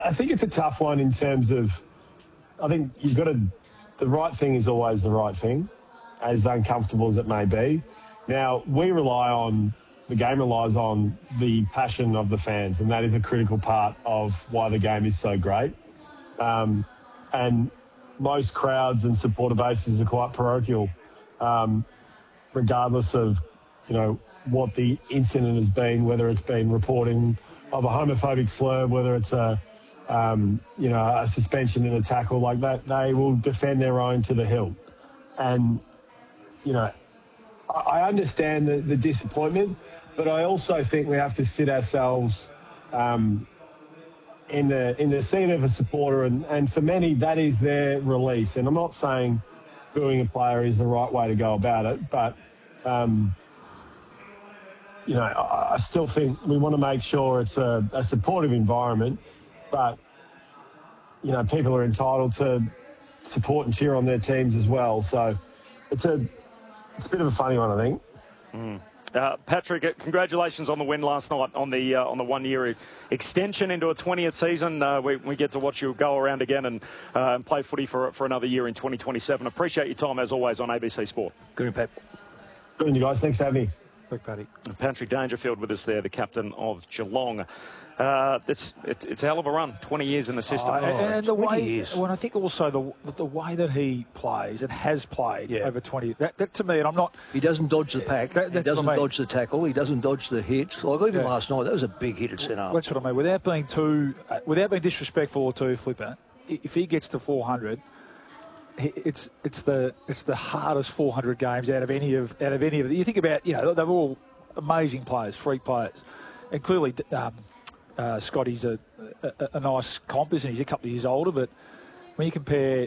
I think it's a tough one in terms of, I think you've got to, the right thing is always the right thing, as uncomfortable as it may be. Now, the game relies on the passion of the fans, and that is a critical part of why the game is so great. And most crowds and supporter bases are quite parochial, regardless of, what the incident has been, whether it's been reporting of a homophobic slur, whether it's a suspension and a tackle like that. They will defend their own to the hilt. And, I understand the disappointment, but I also think we have to sit ourselves in the seat of a supporter, and for many, that is their release. And I'm not saying booing a player is the right way to go about it, but, I still think we want to make sure it's a supportive environment, but, people are entitled to support and cheer on their teams as well. So it's a bit of a funny one, I think. Patrick, congratulations on the win last night on the 1-year extension into a 20th season. We get to watch you go around again and play footy for another year in 2027. Appreciate your time as always on ABC Sport. Good, Pat. Good on you guys. Thanks for having me. Big Paddy. Patrick Dangerfield with us there, the captain of Geelong. It's a hell of a run, 20 years in the system. And the way, when I think also the way that he plays and has played over 20, that to me, and I'm not... He doesn't dodge the pack, he doesn't dodge the tackle, he doesn't dodge the hit. Like even last night, that was a big hit at centre. That's what I mean. Without being disrespectful or too flippant, if he gets to 400... It's the hardest 400 games out of any of them. You think about, they're all amazing players, freak players, and clearly Scotty's a nice comp, isn't he? He's a couple of years older, but when you compare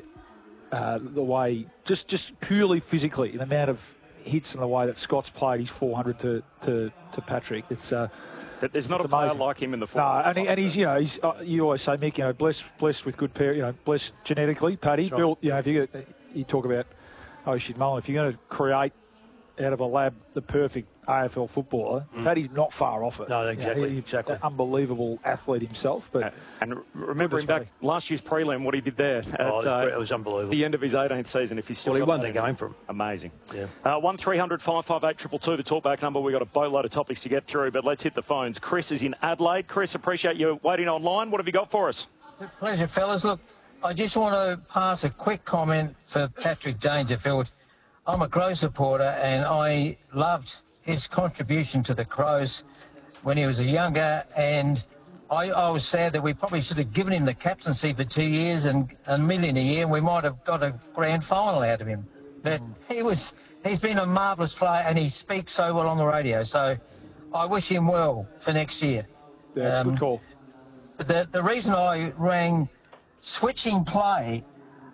the way, just purely physically, the amount of hits and the way that Scott's played his 400 to Patrick, it's. There's not a player like him in the form. No, and he's you always say, Mick, blessed with good parents, blessed genetically, Paddy. Sure. Built, if you talk about Oisin Mullen, if you're going to create out of a lab the perfect AFL footballer, Paddy's not far off it. No, exactly. He's an unbelievable athlete himself. But and remembering back last year's prelim, what he did there it was unbelievable. The end of his 18th season, if he's still he won the game for him. Amazing. Yeah. 1300 558 222, the talkback number. We've got a boatload of topics to get through, but let's hit the phones. Chris is in Adelaide. Chris, appreciate you waiting online. What have you got for us? It's a pleasure, fellas. Look, I just want to pass a quick comment for Patrick Dangerfield. I'm a Crow supporter, and I loved his contribution to the Crows when he was younger, and I was sad that we probably should have given him the captaincy for 2 years and $1 million a year, and we might have got a grand final out of him. But he's been a marvellous player, and he speaks so well on the radio, so I wish him well for next year. Yeah, that's a good call. The reason I rang switching play,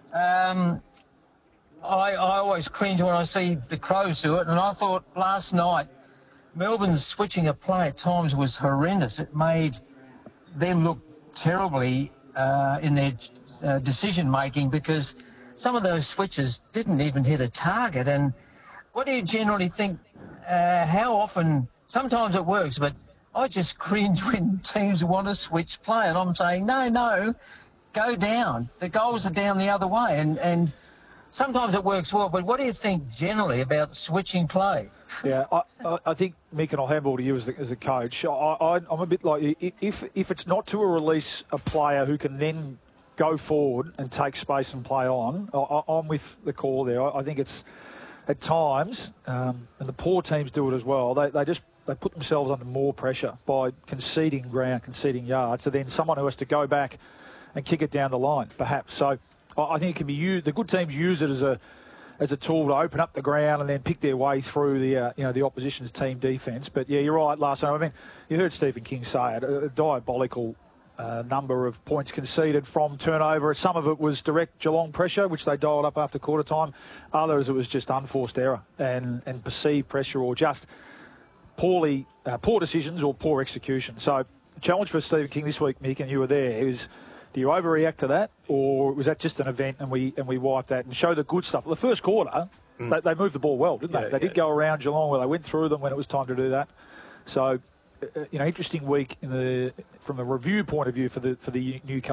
I always cringe when I see the Crows do it, and I thought last night Melbourne's switching a play at times was horrendous. It made them look terribly in their decision-making because some of those switches didn't even hit a target. And what do you generally think, how often, sometimes it works, but I just cringe when teams want to switch play, and I'm saying, no, go down. The goals are down the other way, and sometimes it works well, but what do you think generally about switching play? Yeah, I think, Mick, and I'll handball to you as a coach. I'm a bit like you. If it's not to release a player who can then go forward and take space and play on, I'm with the call there. I think it's at times, and the poor teams do it as well, they put themselves under more pressure by conceding ground, conceding yards, so then someone who has to go back and kick it down the line, perhaps. So I think it can be used. The good teams use it as a tool to open up the ground and then pick their way through the opposition's team defence. But yeah, you're right. Last night, I mean, you heard Stephen King say it, a diabolical number of points conceded from turnover. Some of it was direct Geelong pressure, which they dialed up after quarter time. Others, it was just unforced error and perceived pressure or just poor decisions or poor execution. So the challenge for Stephen King this week, Mick, and you were there, is, do you overreact to that, or was that just an event and we wiped that and show the good stuff? The first quarter, they moved the ball well, didn't they? They did go around Geelong where they went through them when it was time to do that. So, interesting week from the review point of view for the new